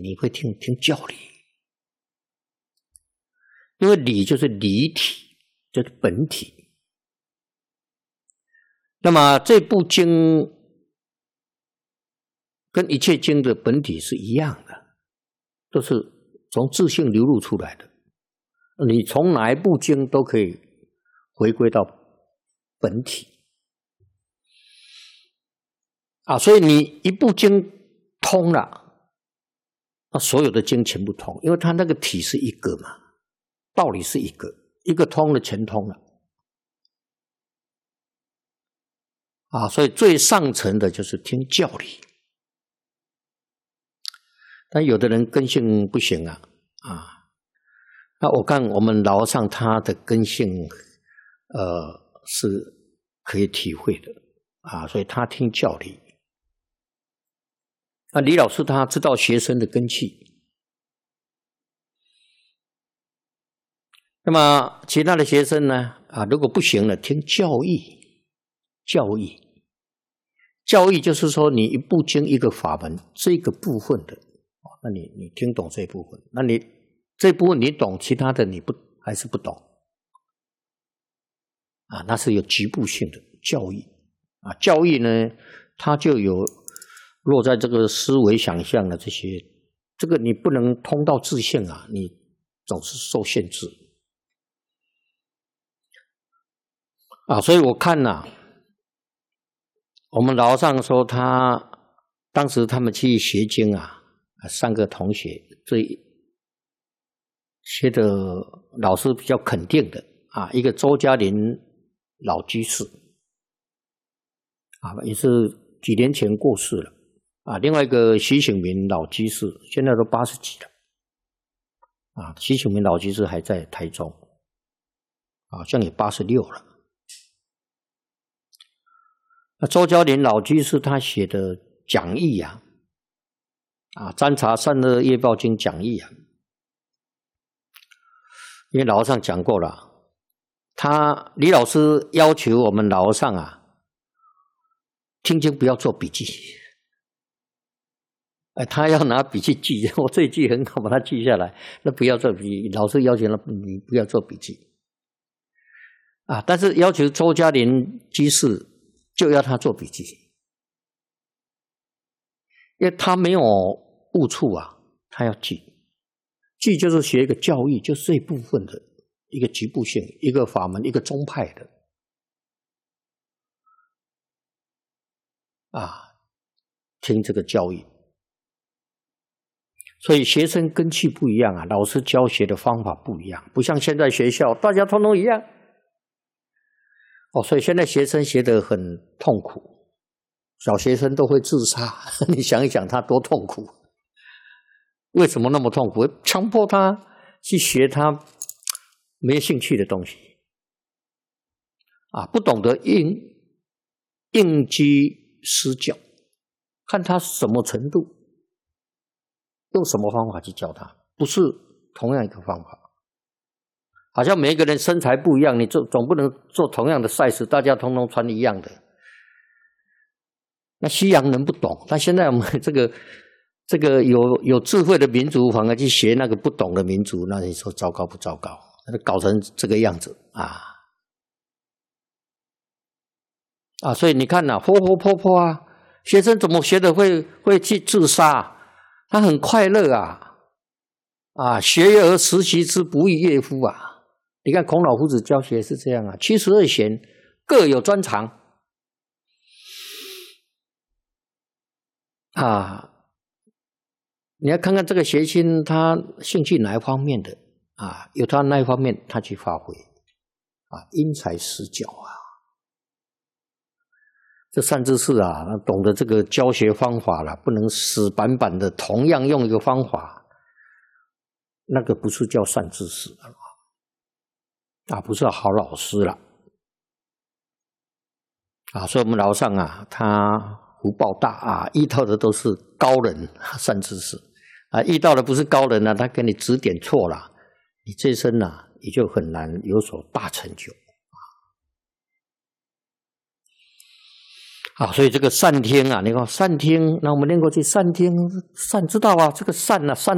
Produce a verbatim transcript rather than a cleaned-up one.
你会听听教理，因为理就是理体，就是本体。那么这部经跟一切经的本体是一样的，都是从自性流露出来的。你从哪一部经都可以回归到本体啊，所以你一部经通了，那所有的经全部通，因为它那个体是一个嘛，道理是一个，一个通了全通了啊，所以最上层的就是听教理。但有的人根性不行啊啊，那我看我们老和尚他的根性呃是可以体会的啊，所以他听教理。那李老师他知道学生的根器，那么其他的学生呢啊，如果不行了，听教义。教义教义就是说你一部经一个法门这个部分的，那你你听懂这部分，那你这部分你懂，其他的你不还是不懂啊？那是有局部性的教义啊。教义呢，它就有落在这个思维想象的这些，这个你不能通到自性啊，你总是受限制啊。所以我看呐、啊，我们老和尚说他当时他们去学经啊，三个同学最学的老师比较肯定的啊，一个周嘉林老居士啊，也是几年前过世了啊，另外一个徐醒民老居士，现在都八十几了啊，徐醒民老居士还在台中，好像也八十六了。那周嘉林老居士他写的讲义啊，啊，占察善恶业报经讲义啊，因为老和尚讲过了，他李老师要求我们老和尚啊，听经不要做笔记，哎，他要拿笔记记，我这一句很好，把它记下来。那不要做笔记，老师要求了，你不要做笔记啊。但是要求周嘉林居士就要他做笔记，因为他没有误触啊，他要记。记就是学一个教义，就是这一部分的一个局部性，一个法门，一个宗派的啊，听这个教义。所以学生根器不一样啊，老师教学的方法不一样，不像现在学校大家通通一样哦，所以现在学生学得很痛苦，小学生都会自杀，你想一想他多痛苦。为什么那么痛苦？强迫他去学他没兴趣的东西啊，不懂得应应机施教，看他什么程度，用什么方法去教他，不是同样一个方法。好像每一个人身材不一样，你做总不能做同样的赛事，大家通通穿一样的。那西洋人不懂，但现在我们这个这个有有智慧的民族反而去学那个不懂的民族，那你说糟糕不糟糕？那搞成这个样子啊啊！所以你看呐、啊，活活泼泼啊，学生怎么学的会会去自杀？他很快乐啊啊！学而时习之，不亦乐乎啊！你看孔老夫子教学是这样啊，七十二贤各有专长啊。你要看看这个学生他兴趣哪一方面的啊，有他那一方面他去发挥啊，因材施教啊。这善知识啊，懂得这个教学方法了，不能死板板的同样用一个方法，那个不是叫善知识了啊，不是好老师了啊。所以我们老和尚啊，他福报大啊，遇到的都是高人善知识啊，遇到的不是高人啊，他给你指点错了，你这一生啊也就很难有所大成就。 啊，所以这个善听啊，你看善听，那我们念过去善听，善知道啊，这个善啊善。